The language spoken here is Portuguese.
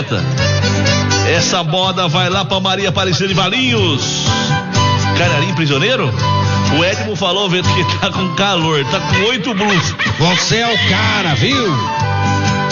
50. Essa moda vai lá pra Maria Aparecida de Valinhos. Canarim prisioneiro? O Edmo falou, Vento, que tá com calor, tá com 8 blusas. Você é o cara, viu?